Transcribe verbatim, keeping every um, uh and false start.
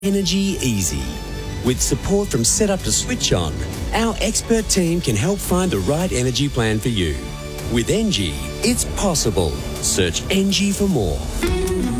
Energy easy. With support from Set Up to Switch On, our expert team can help find the right energy plan for you. With Engie, it's possible. Search Engie for more.